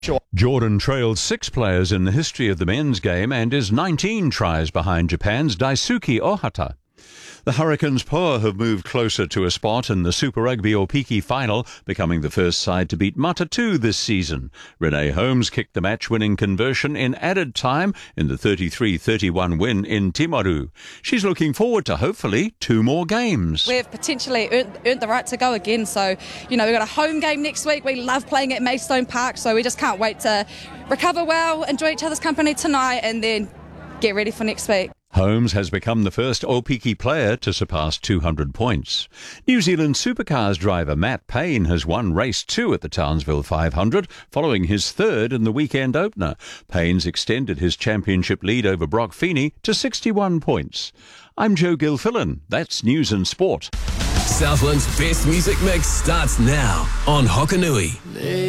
Jordan trails 6 players in the history of the men's game and is 19 tries behind Japan's Daisuke Ohata. The Hurricanes Poa have moved closer to a spot in the Super Rugby Opiki final, becoming the first side to beat Matatu this season. Renee Holmes kicked the match-winning conversion in added time in the 33-31 win in Timaru. She's looking forward to, hopefully, 2 more games. We've potentially earned the right to go again. So, we've got a home game next week. We love playing at Maidstone Park, so we just can't wait to recover well, enjoy each other's company tonight, and then get ready for next week. Holmes has become the first Opiki player to surpass 200 points. New Zealand Supercars driver Matt Payne has won race 2 at the Townsville 500, following his 3rd in the weekend opener. Payne's extended his championship lead over Brock Feeney to 61 points. I'm Joe Gilfillan. That's News and Sport. Southland's best music mix starts now on Hokanui.